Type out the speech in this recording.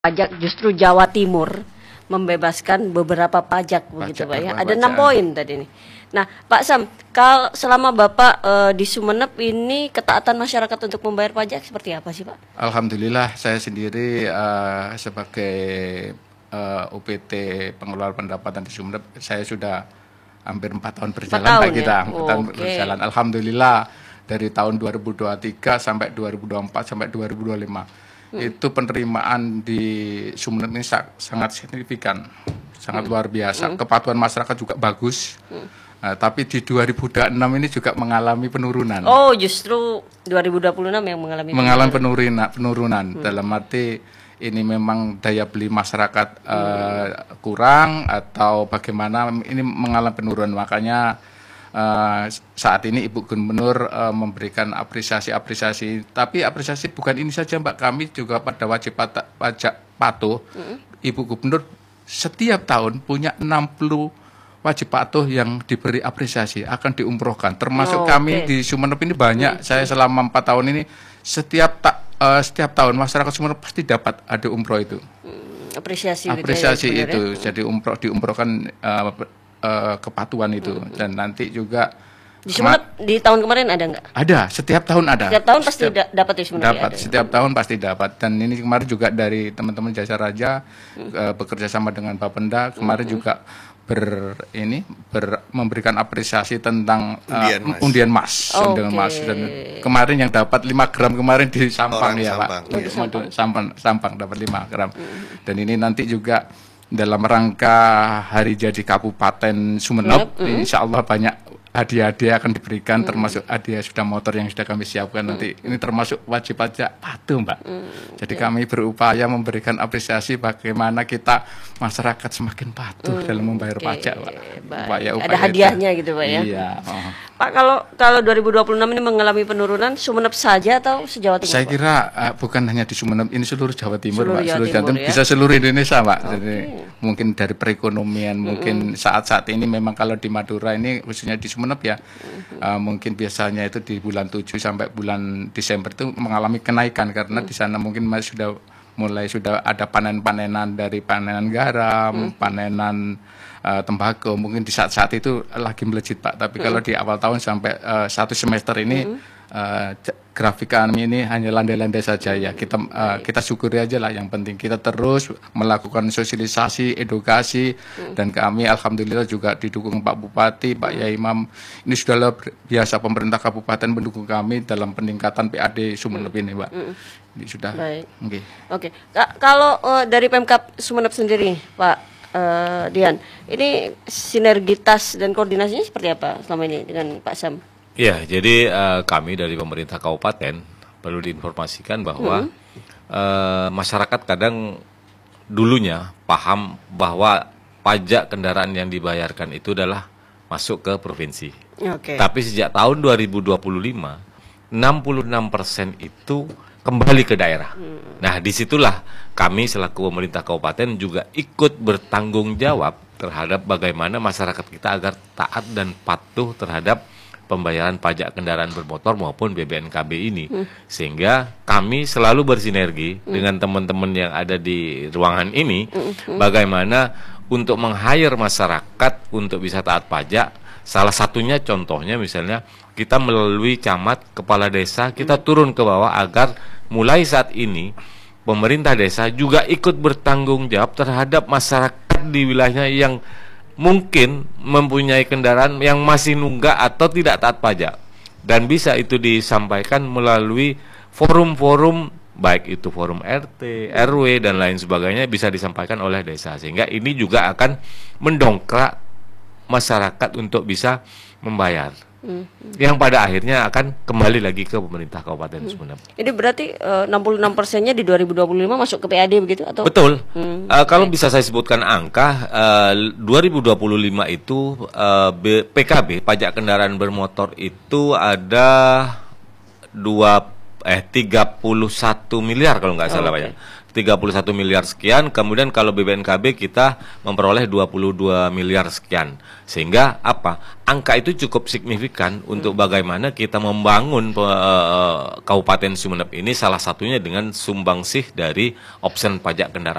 pajak justru Jawa Timur membebaskan beberapa pajak begitu Pak ya. Ada 6 poin tadi nih. Nah, Pak Sam, kalau selama Bapak di Sumeneb ini ketaatan masyarakat untuk membayar pajak seperti apa sih Pak? Alhamdulillah saya sendiri sebagai UPT pengelola pendapatan di Sumeneb, saya sudah hampir 4 tahun berjalan 4 tahun, Pak kita. ya? 4 tahun berjalan. Alhamdulillah dari tahun 2023 sampai 2024 sampai 2025. Itu penerimaan di Sumeneb ini sangat signifikan, sangat luar biasa. Kepatuhan masyarakat juga bagus. Tapi di 2026 ini juga mengalami penurunan. Oh, justru 2026 yang mengalami penurunan. Dalam arti ini memang daya beli masyarakat kurang atau bagaimana, ini mengalami penurunan. Makanya saat ini Ibu Gubernur memberikan apresiasi, tapi apresiasi bukan ini saja Mbak, kami juga pada wajib pajak patuh. Ibu Gubernur setiap tahun punya 60 wajib patuh yang diberi apresiasi akan diumrohkan, termasuk kami di Sumeneb ini banyak. Saya selama 4 tahun ini setiap tahun masyarakat Sumeneb pasti dapat ada umroh itu. Apresiasi itu ya, jadi diumrohkan kepatuhan itu. Dan nanti juga di Sumeneb di tahun kemarin ada nggak? Ada, setiap tahun ada. Setiap tahun pasti dapat di Sumeneb. Dapat, setiap tahun pasti dapat. Dan ini kemarin juga dari teman-teman Jasa Raja bekerja sama dengan Bapenda kemarin juga memberikan apresiasi tentang undian emas. Dan kemarin yang dapat 5 gram kemarin di Sampang ya Pak. Sampang dapat 5 gram. Dan ini nanti juga dalam rangka hari jadi Kabupaten Sumeneb, insya Allah banyak hadiah-hadiah akan diberikan, termasuk hadiah sudah motor yang sudah kami siapkan nanti. Ini termasuk wajib pajak patuh Mbak. Jadi kami berupaya memberikan apresiasi bagaimana kita masyarakat semakin patuh dalam membayar pajak Pak. Ada hadiahnya gitu Pak ya. Iya. Pak, kalau 2026 ini mengalami penurunan Sumeneb saja atau se-Jawa Timur? Saya kira bukan hanya di Sumeneb, ini seluruh Jawa Timur Pak, seluruh Jawa Timur, ya? Bisa seluruh Indonesia Pak. Jadi mungkin dari perekonomian, mungkin saat-saat ini memang kalau di Madura ini khususnya di Sumeneb ya, mungkin biasanya itu di bulan 7 sampai bulan Desember itu mengalami kenaikan karena di sana mungkin sudah ada panenan dari panenan garam, panenan tembakau, mungkin di saat-saat itu lagi melejit Pak. Tapi kalau di awal tahun sampai 1 semester ini grafik kami ini hanya landai-landai saja ya. Kita syukuri aja lah, yang penting kita terus melakukan sosialisasi, edukasi, dan kami alhamdulillah juga didukung Pak Bupati, Pak Yai Imam. Ini sudah luar biasa, pemerintah kabupaten mendukung kami dalam peningkatan PAD Sumeneb ini Pak. Ini sudah. Baik. Oke. Kalau dari Pemkab Sumeneb sendiri Pak Dian, ini sinergitas dan koordinasinya seperti apa selama ini dengan Pak Sam? Ya, jadi kami dari pemerintah kabupaten perlu diinformasikan bahwa masyarakat kadang dulunya paham bahwa pajak kendaraan yang dibayarkan itu adalah masuk ke provinsi. Tapi sejak tahun 2025, 66% itu kembali ke daerah. Nah, disitulah kami selaku pemerintah kabupaten juga ikut bertanggung jawab terhadap bagaimana masyarakat kita agar taat dan patuh terhadap pembayaran pajak kendaraan bermotor maupun BBNKB ini. Sehingga kami selalu bersinergi dengan teman-teman yang ada di ruangan ini, bagaimana untuk meng-hire masyarakat untuk bisa taat pajak. Salah satunya contohnya misalnya kita melalui camat, kepala desa, kita turun ke bawah agar mulai saat ini pemerintah desa juga ikut bertanggung jawab terhadap masyarakat di wilayahnya yang mungkin mempunyai kendaraan yang masih nunggak atau tidak taat pajak. Dan bisa itu disampaikan melalui forum-forum, baik itu forum RT, RW, dan lain sebagainya, bisa disampaikan oleh desa. Sehingga ini juga akan mendongkrak masyarakat untuk bisa membayar, yang pada akhirnya akan kembali lagi ke pemerintah Kabupaten Sumeneb. Ini berarti 66%-nya di 2025 masuk ke PAD begitu atau? Betul. Kalau bisa saya sebutkan angka, 2025 itu PKB pajak kendaraan bermotor itu ada 31 miliar kalau nggak salah Pak ya. 31 miliar sekian, kemudian kalau BPNKB kita memperoleh 22 miliar sekian. Sehingga apa? Angka itu cukup signifikan untuk bagaimana kita membangun Kabupaten Sumeneb ini, salah satunya dengan sumbangsih dari option pajak kendaraan